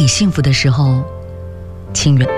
幸福的时候，请原。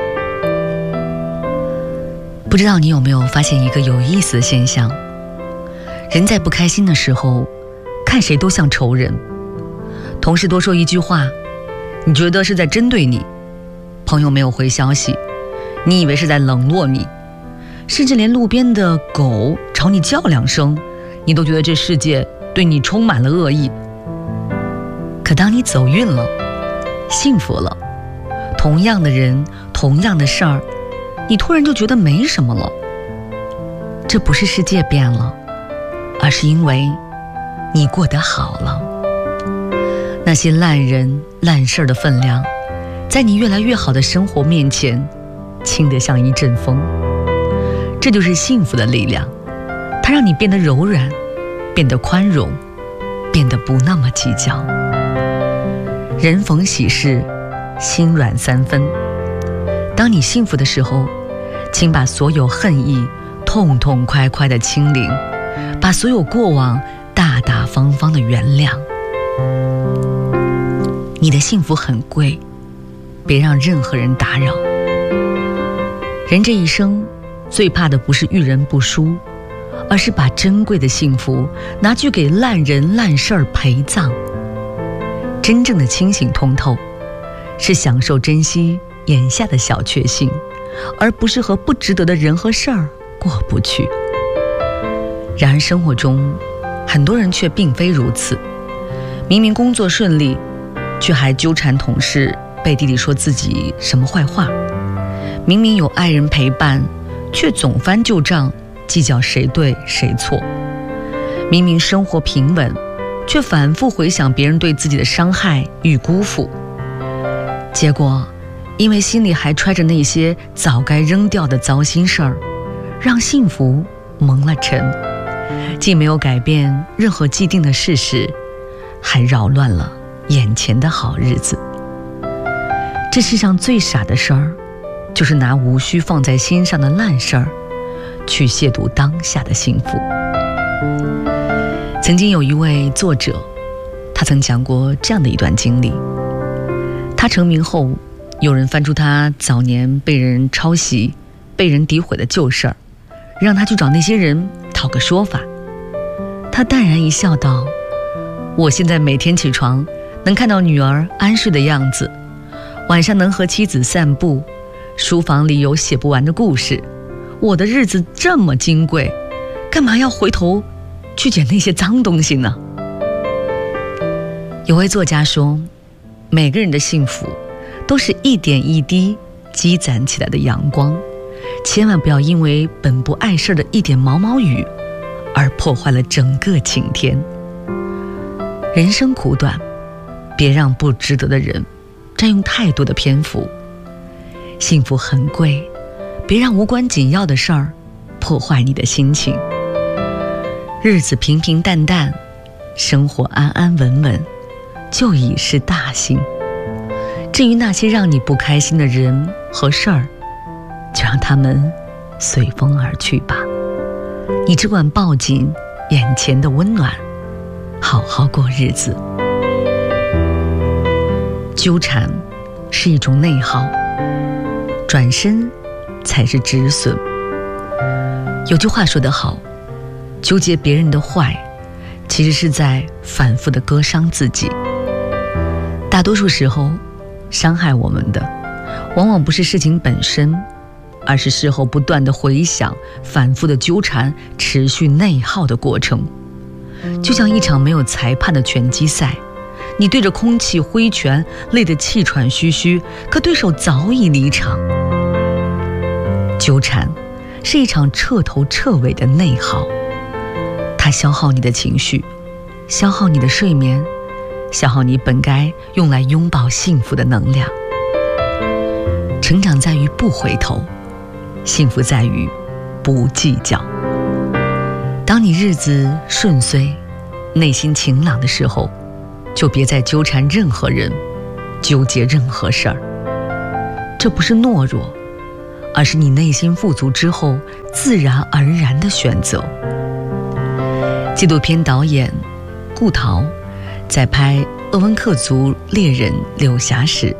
不知道你有没有发现一个有意思的现象，人在不开心的时候，看谁都像仇人。同事多说一句话，你觉得是在针对你；朋友没有回消息，你以为是在冷落你；甚至连路边的狗朝你叫2声，你都觉得这世界对你充满了恶意。可当你走运了，幸福了，同样的人，同样的事儿，你突然就觉得没什么了。这不是世界变了，而是因为你过得好了。那些烂人烂事儿的分量，在你越来越好的生活面前，轻得像一阵风。这就是幸福的力量，它让你变得柔软，变得宽容，变得不那么计较。人逢喜事，心软3分。当你幸福的时候，请把所有恨意痛痛快快的清零，把所有过往大大方方的原谅。你的幸福很贵，别让任何人打扰。人这一生最怕的不是遇人不淑，而是把珍贵的幸福拿去给烂人烂事儿陪葬。真正的清醒通透，是享受珍惜眼下的小确幸，而不是和不值得的人和事儿过不去。然而生活中，很多人却并非如此。明明工作顺利，却还纠缠同事，背地里说自己什么坏话；明明有爱人陪伴，却总翻旧账，计较谁对谁错；明明生活平稳，却反复回想别人对自己的伤害与辜负。结果因为心里还揣着那些早该扔掉的糟心事儿，让幸福蒙了尘，既没有改变任何既定的事实，还扰乱了眼前的好日子。这世上最傻的事儿，就是拿无需放在心上的烂事儿去亵渎当下的幸福。曾经有一位作者，他曾讲过这样的一段经历。他成名后，有人翻出他早年被人抄袭、被人诋毁的旧事儿，让他去找那些人讨个说法。他淡然一笑道：我现在每天起床能看到女儿安睡的样子，晚上能和妻子散步，书房里有写不完的故事，我的日子这么金贵，干嘛要回头去捡那些脏东西呢？有位作家说，每个人的幸福都是一点一滴积攒起来的阳光，千万不要因为本不碍事的一点毛毛雨而破坏了整个晴天。人生苦短，别让不值得的人占用太多的篇幅。幸福很贵，别让无关紧要的事儿破坏你的心情。日子平平淡淡，生活安安稳稳，就已是大幸。至于那些让你不开心的人和事儿，就让他们随风而去吧。你只管抱紧眼前的温暖，好好过日子。纠缠是一种内耗，转身才是止损。有句话说得好，纠结别人的坏，其实是在反复地割伤自己。大多数时候，伤害我们的往往不是事情本身，而是事后不断地回想，反复的纠缠，持续内耗的过程。就像一场没有裁判的拳击赛，你对着空气挥拳，累得气喘吁吁，可对手早已离场。纠缠是一场彻头彻尾的内耗，它消耗你的情绪，消耗你的睡眠，消耗你本该用来拥抱幸福的能量。成长在于不回头，幸福在于不计较。当你日子顺遂，内心晴朗的时候，就别再纠缠任何人，纠结任何事儿。这不是懦弱，而是你内心富足之后自然而然的选择。纪录片导演顾桃在拍鄂温克族猎人柳霞时，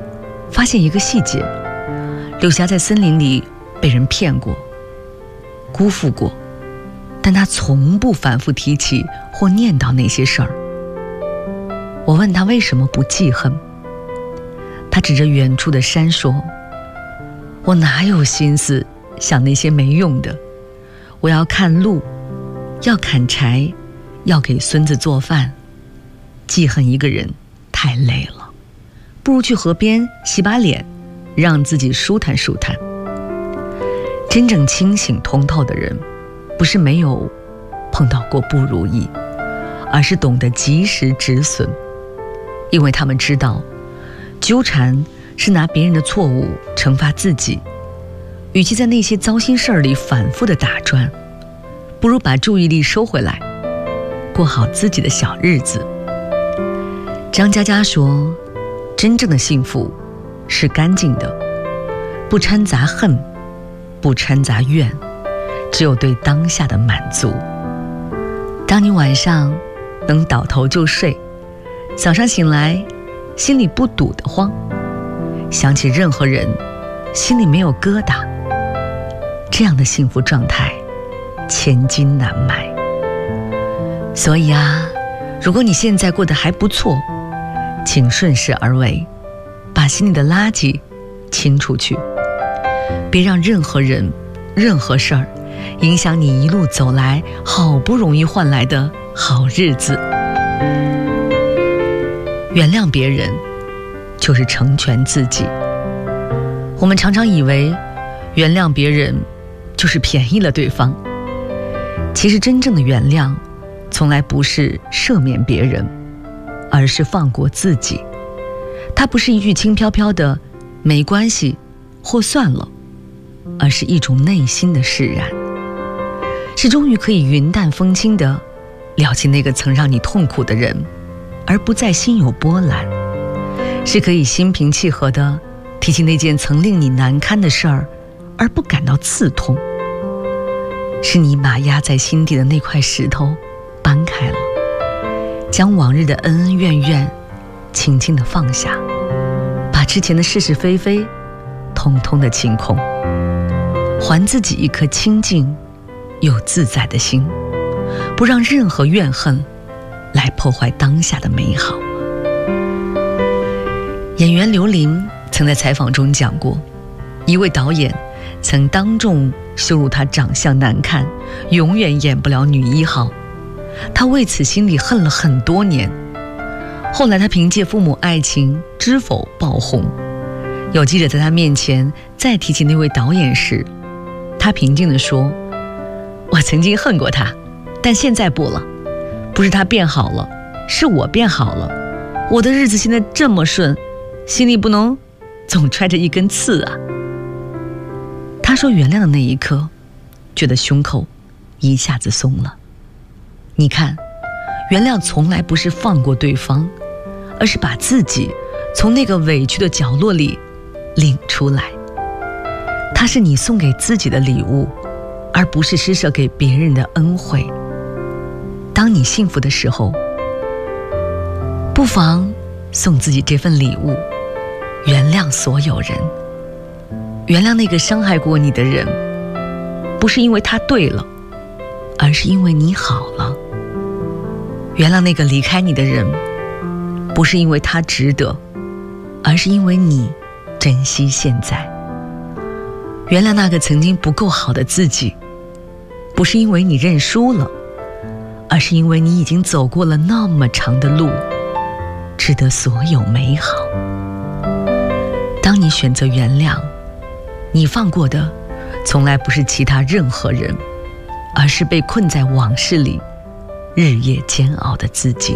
发现一个细节：柳霞在森林里被人骗过、辜负过，但他从不反复提起或念叨那些事儿。我问他为什么不记恨，他指着远处的山说：“我哪有心思想那些没用的？我要看路，要砍柴，要给孙子做饭。记恨一个人太累了，不如去河边洗把脸，让自己舒坦舒坦。”真正清醒通透的人，不是没有碰到过不如意，而是懂得及时止损，因为他们知道，纠缠是拿别人的错误惩罚自己，与其在那些糟心事儿里反复的打转，不如把注意力收回来，过好自己的小日子。张嘉佳说，真正的幸福是干净的，不掺杂恨，不掺杂怨，只有对当下的满足。当你晚上能倒头就睡，早上醒来心里不堵得慌，想起任何人心里没有疙瘩，这样的幸福状态千金难买。所以啊，如果你现在过得还不错，请顺势而为，把心里的垃圾清出去，别让任何人任何事儿影响你一路走来好不容易换来的好日子。原谅别人就是成全自己。我们常常以为原谅别人就是便宜了对方，其实真正的原谅从来不是赦免别人，而是放过自己。它不是一句轻飘飘的没关系或算了，而是一种内心的释然，是终于可以云淡风轻地了解那个曾让你痛苦的人，而不再心有波澜，是可以心平气和地提起那件曾令你难堪的事儿，而不感到刺痛，是你把压在心底的那块石头搬开了，将往日的恩恩怨怨轻轻地放下，把之前的是是非非通通的清空，还自己一颗清净又自在的心，不让任何怨恨来破坏当下的美好。演员刘琳曾在采访中讲过，一位导演曾当众羞辱她长相难看，永远演不了女一号，她为此心里恨了很多年。后来她凭借《父母爱情》《知否》爆红，有记者在她面前再提起那位导演时，她平静地说：“我曾经恨过他，但现在不了，不是他变好了，是我变好了。我的日子现在这么顺，心里不能总揣着一根刺啊。”他说原谅的那一刻，觉得胸口一下子松了。你看，原谅从来不是放过对方，而是把自己从那个委屈的角落里领出来。它是你送给自己的礼物，而不是施舍给别人的恩惠。当你幸福的时候，不妨送自己这份礼物，原谅所有人，原谅那个伤害过你的人，不是因为他对了，而是因为你好了。原谅那个离开你的人，不是因为他值得，而是因为你珍惜现在。原谅那个曾经不够好的自己，不是因为你认输了，而是因为你已经走过了那么长的路，值得所有美好。当你选择原谅，你放过的从来不是其他任何人，而是被困在往事里日夜煎熬的自己。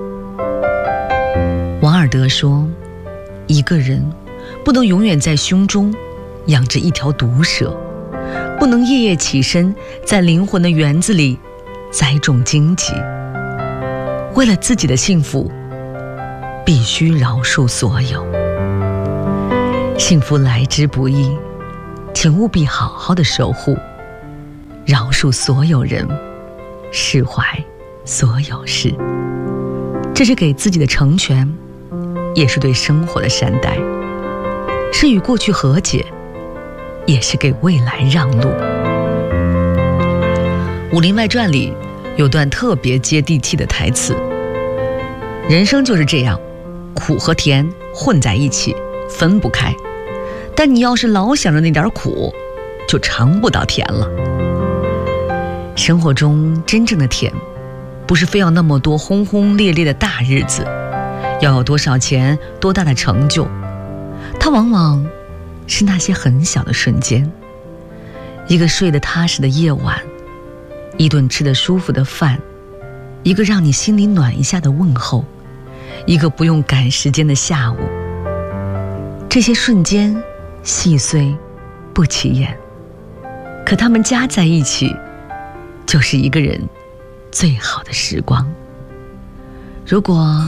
王尔德说，一个人不能永远在胸中养着一条毒蛇，不能夜夜起身在灵魂的园子里栽种荆棘。为了自己的幸福，必须饶恕所有。幸福来之不易，请务必好好的守护，饶恕所有人，释怀所有事。这是给自己的成全，也是对生活的善待。 是与过去和解，也是给未来让路。《武林外传》里有段特别接地气的台词：人生就是这样，苦和甜混在一起，分不开。但你要是老想着那点苦，就尝不到甜了。生活中真正的甜，不是非要那么多轰轰烈烈的大日子，要有多少钱，多大的成就，它往往是那些很小的瞬间，一个睡得踏实的夜晚，一顿吃得舒服的饭，一个让你心里暖一下的问候，一个不用赶时间的下午。这些瞬间细碎不起眼，可它们加在一起，就是一个人最好的时光。如果